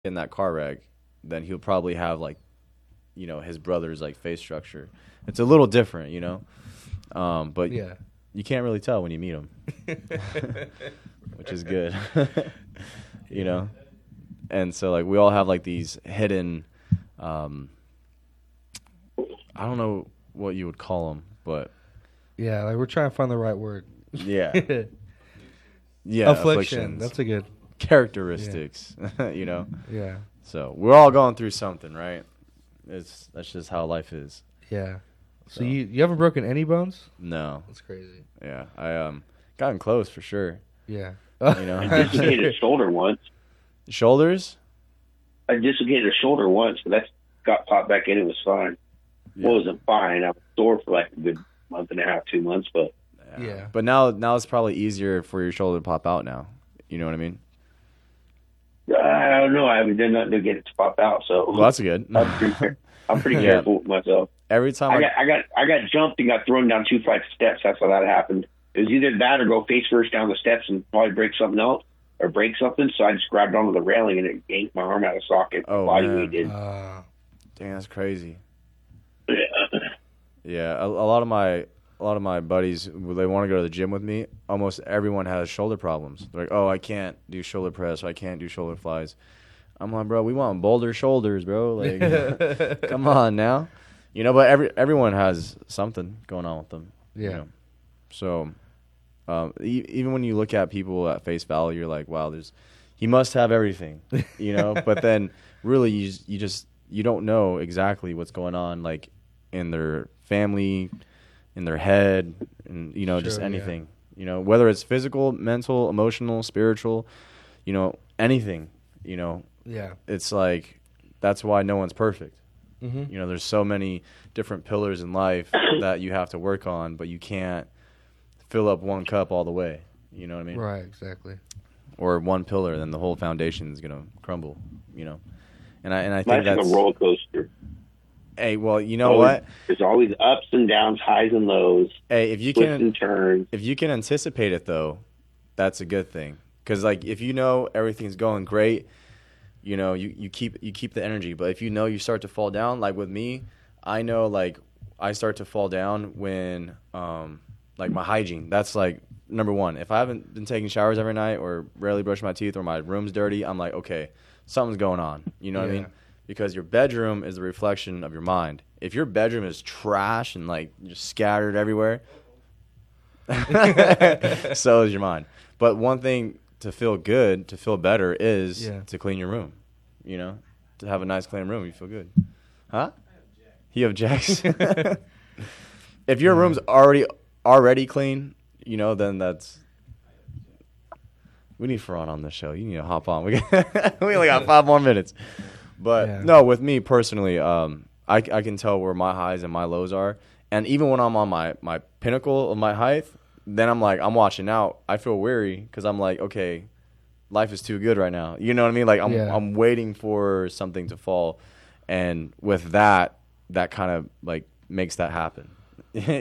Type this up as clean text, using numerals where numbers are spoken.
in that car wreck, then he'll probably have like, his brother's like face structure. It's a little different, but Yeah. you can't really tell when you meet him, which is good, And so like we all have like these hidden, I don't know what you would call them, but Yeah, like we're trying to find the right word. yeah, yeah, Affliction. That's a good. characteristics, Yeah. So we're all going through something, right? That's just how life is. Yeah. So So. you haven't broken any bones? No, That's crazy. yeah, I gotten close for sure. Yeah. I dislocated a shoulder once. Shoulders. I dislocated a shoulder once, but that got popped back in. It was fine. Yeah. Well, it wasn't fine. I was sore for like a good month and a half, 2 months, but Yeah. But now it's probably easier for your shoulder to pop out now. You know what I mean? I don't know. I haven't done nothing to get it to pop out, so Well, that's good. I'm pretty Yeah. careful with myself. Every time I got jumped and got thrown down 2 flights of steps. That's how that happened. It was either that or go face first down the steps and probably break something else or break something. So I just grabbed onto the railing and it yanked my arm out of socket. Oh, Body man. weight did. dang, that's crazy. Yeah. Yeah, a lot of my buddies, they want to go to the gym with me. Almost everyone has shoulder problems. They're like, oh, I can't do shoulder press, or I can't do shoulder flies. I'm like, bro, we want boulder shoulders, bro. Like, come on now, But everyone has something going on with them. Yeah. So, even when you look at people at face value, you're like, wow, he must have everything, But then, really, you don't know exactly what's going on, like in their family, in their head, and just Sure, anything. Whether it's physical, mental, emotional, spiritual, anything. Yeah. It's like that's why no one's perfect. Mm-hmm. There's so many different pillars in life that you have to work on, but you can't fill up one cup all the way. You know what I mean? Right. Exactly. Or one pillar, then the whole foundation is gonna crumble. And I think Life's like that's a roller coaster. Hey, well, you know what? There's always ups and downs, highs and lows, Hey, if you twists can and turns. if you can anticipate it though, that's a good thing. Because like if everything's going great, you keep the energy. But if you start to fall down, like with me, I know like I start to fall down when like my hygiene. That's like number one. If I haven't been taking showers every night or rarely brushing my teeth or my room's dirty, I'm like, okay, something's going on. You know what I mean? Because your bedroom is the reflection of your mind. If your bedroom is trash and like just scattered everywhere, so is your mind. But one thing to feel good, to feel better, is to clean your room. To have a nice clean room, you feel good. Huh? You have Jacks. If your room's already clean, then that's. We need Ferran on the show. You need to hop on. We only got 5 more minutes. But no, with me personally, I can tell where my highs and my lows are. And even when I'm on my pinnacle of my height, then I'm like, I'm watching out. I feel weary because I'm like, okay, life is too good right now. You know what I mean? Like I'm waiting for something to fall. And with that kind of like makes that happen.